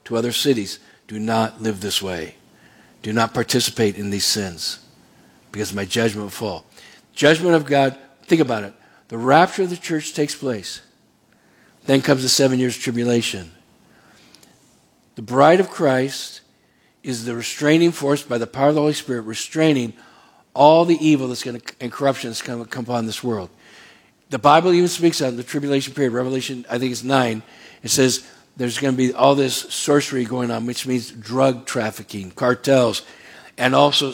to other cities, do not live this way. Do not participate in these sins, because my judgment will fall. Judgment of God, think about it. The rapture of the church takes place. Then comes the 7 years tribulation. The bride of Christ is the restraining force by the power of the Holy Spirit, restraining all the evil that's going to and corruption that's going to come upon this world. The Bible even speaks on the tribulation period. Revelation, I think it's 9. It says there's going to be all this sorcery going on, which means drug trafficking, cartels, and also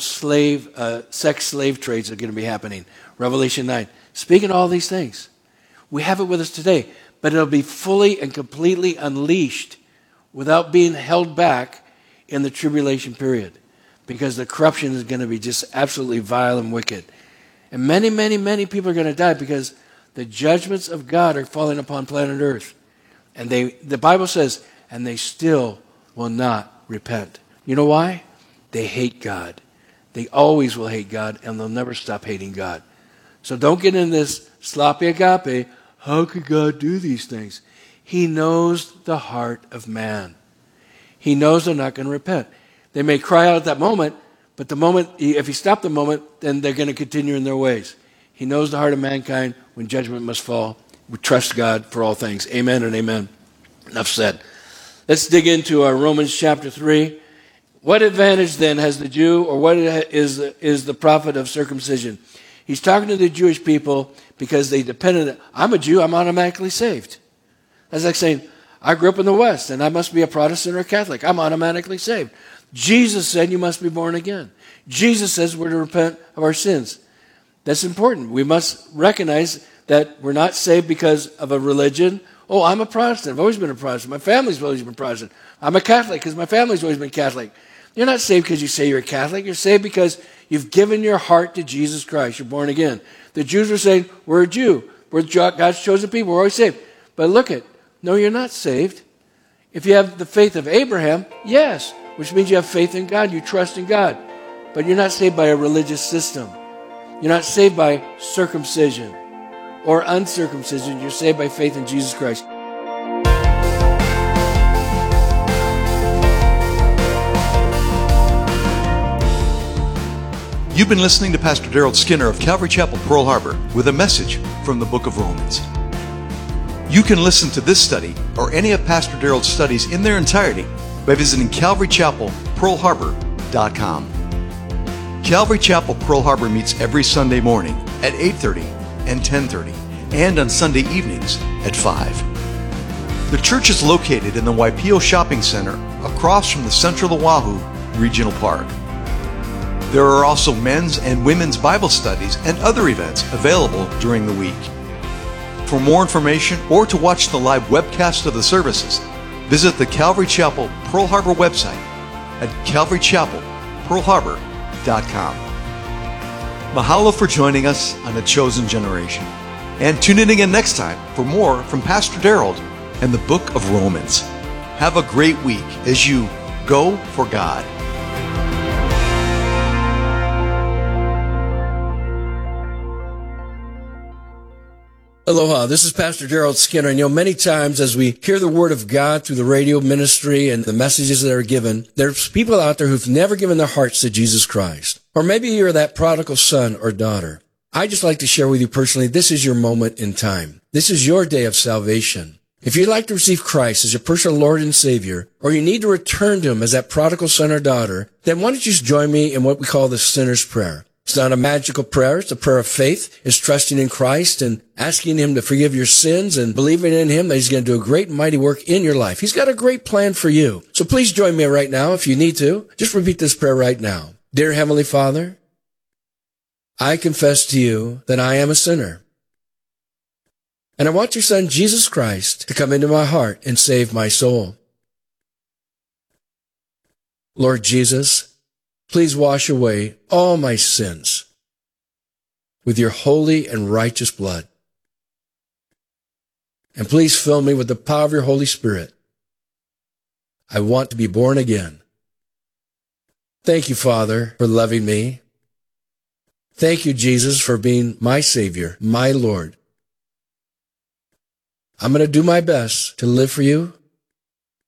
sex slave trades are going to be happening. Revelation 9. Speaking of all these things, we have it with us today, but it'll be fully and completely unleashed without being held back in the tribulation period, because the corruption is going to be just absolutely vile and wicked. And many, many, many people are going to die because the judgments of God are falling upon planet Earth. And the Bible says, and they still will not repent. You know why? They hate God. They always will hate God, and they'll never stop hating God. So don't get in this sloppy agape. How could God do these things? He knows the heart of man. He knows they're not going to repent. They may cry out at that moment, but the moment, if he stopped the moment, then they're going to continue in their ways. He knows the heart of mankind when judgment must fall. We trust God for all things. Amen and amen. Enough said. Let's dig into Romans chapter 3. What advantage then has the Jew, or what is the prophet of circumcision? He's talking to the Jewish people because they depended on, I'm a Jew, I'm automatically saved. That's like saying, I grew up in the West and I must be a Protestant or a Catholic. I'm automatically saved. Jesus said you must be born again. Jesus says we're to repent of our sins. That's important. We must recognize that we're not saved because of a religion. Oh, I'm a Protestant. I've always been a Protestant. My family's always been Protestant. I'm a Catholic because my family's always been Catholic. You're not saved because you say you're a Catholic. You're saved because you've given your heart to Jesus Christ. You're born again. The Jews are saying, we're a Jew. We're God's chosen people. We're always saved. But look it. No, you're not saved. If you have the faith of Abraham, yes, which means you have faith in God. You trust in God. But you're not saved by a religious system. You're not saved by circumcision or uncircumcision. You're saved by faith in Jesus Christ. You've been listening to Pastor Daryl Skinner of Calvary Chapel, Pearl Harbor, with a message from the book of Romans. You can listen to this study or any of Pastor Daryl's studies in their entirety by visiting CalvaryChapelPearlHarbor.com. Calvary Chapel Pearl Harbor meets every Sunday morning at 8:30 and 10:30, and on Sunday evenings at 5. The church is located in the Waipio Shopping Center across from the Central Oahu Regional Park. There are also men's and women's Bible studies and other events available during the week. For more information or to watch the live webcast of the services, visit the Calvary Chapel Pearl Harbor website at CalvaryChapelPearlHarbor.com. Mahalo for joining us on The Chosen Generation. And tune in again next time for more from Pastor Daryl and the book of Romans. Have a great week as you go for God. Aloha, this is Pastor Daryl Skinner. And many times as we hear the Word of God through the radio ministry and the messages that are given, there's people out there who've never given their hearts to Jesus Christ. Or maybe you're that prodigal son or daughter. I'd just like to share with you personally, this is your moment in time. This is your day of salvation. If you'd like to receive Christ as your personal Lord and Savior, or you need to return to Him as that prodigal son or daughter, then why don't you just join me in what we call the sinner's prayer. It's not a magical prayer. It's a prayer of faith. It's trusting in Christ and asking Him to forgive your sins and believing in Him that He's going to do a great and mighty work in your life. He's got a great plan for you. So please join me right now if you need to. Just repeat this prayer right now. Dear Heavenly Father, I confess to you that I am a sinner. And I want your Son, Jesus Christ, to come into my heart and save my soul. Lord Jesus, please wash away all my sins with your holy and righteous blood. And please fill me with the power of your Holy Spirit. I want to be born again. Thank you, Father, for loving me. Thank you, Jesus, for being my Savior, my Lord. I'm going to do my best to live for you